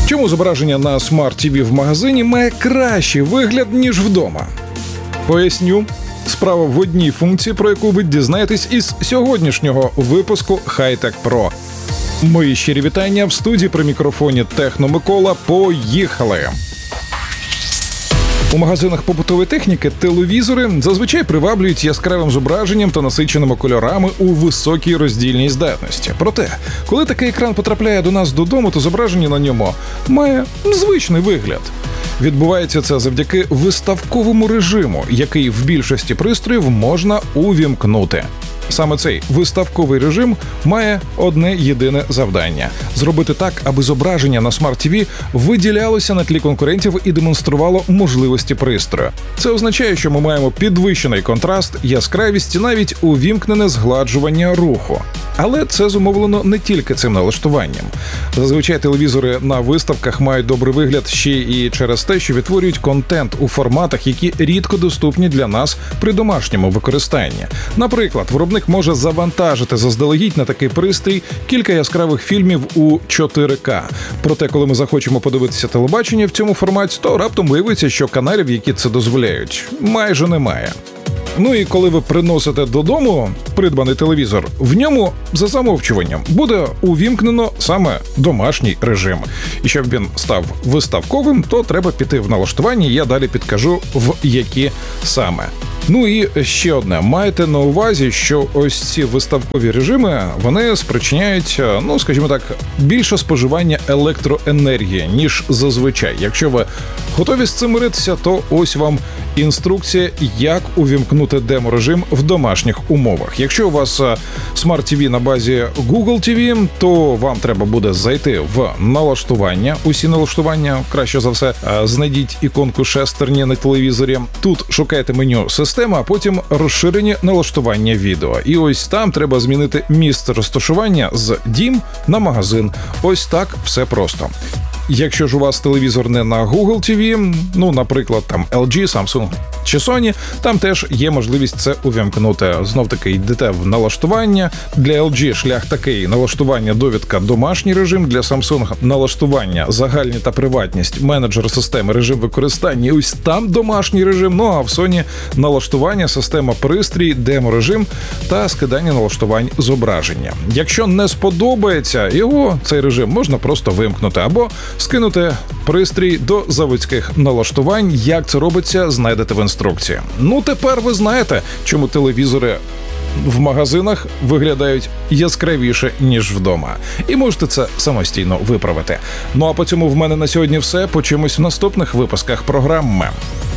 Чому зображення на смарт-ТВ в магазині має кращий вигляд, ніж вдома? Поясню. Справа в одній функції, про яку ви дізнаєтесь із сьогоднішнього випуску Хай-Тек Про. Мої щирі вітання в студії при мікрофоні Техно Микола. Поїхали! У магазинах побутової техніки телевізори зазвичай приваблюють яскравим зображенням та насиченими кольорами у високій роздільній здатності. Проте, коли такий екран потрапляє до нас додому, то зображення на ньому має звичний вигляд. Відбувається це завдяки виставковому режиму, який в більшості пристроїв можна увімкнути. Саме цей виставковий режим має одне єдине завдання – зробити так, аби зображення на смарт-ТВ виділялося на тлі конкурентів і демонструвало можливості пристрою. Це означає, що ми маємо підвищений контраст, яскравість і навіть увімкнене згладжування руху. Але це зумовлено не тільки цим налаштуванням. Зазвичай телевізори на виставках мають добрий вигляд ще і через те, що відтворюють контент у форматах, які рідко доступні для нас при домашньому використанні. Наприклад, виробник може завантажити заздалегідь на такий пристрій кілька яскравих фільмів у 4К. Проте, коли ми захочемо подивитися телебачення в цьому форматі, то раптом виявиться, що каналів, які це дозволяють, майже немає. Ну і коли ви приносите додому придбаний телевізор, в ньому за замовчуванням буде увімкнено саме домашній режим. І щоб він став виставковим, то треба піти в налаштування, я далі підкажу, в які саме. Ну і ще одне. Майте на увазі, що ось ці виставкові режими, вони спричиняють, скажімо так, більше споживання електроенергії, ніж зазвичай. Якщо ви готові з цим миритися, то ось вам інструкція, як увімкнути демо-режим в домашніх умовах. Якщо у вас смарт-ТВ на базі Google TV, то вам треба буде зайти в налаштування. Усі налаштування, краще за все, знайдіть іконку шестерні на телевізорі. Тут шукайте меню «Система», а потім розширені налаштування відео. І ось там треба змінити місце розташування з «Дім» на «Магазин». Ось так все просто. Якщо ж у вас телевізор не на Google TV, наприклад, там LG, Samsung чи Sony, там теж є можливість це увімкнути. Знов-таки йдете в налаштування. Для LG шлях такий: налаштування, довідка, домашній режим. Для Samsung налаштування, загальні та приватність, менеджер системи, режим використання. Ось там домашній режим. А в Sony налаштування, система пристрій, демо-режим та скидання налаштувань зображення. Якщо не сподобається його, цей режим, можна просто вимкнути або скинути пристрій до заводських налаштувань. Як це робиться, знайдете в інструкції. Тепер ви знаєте, чому телевізори в магазинах виглядають яскравіше, ніж вдома. І можете це самостійно виправити. А по цьому в мене на сьогодні все. Почуємось в наступних випусках програми.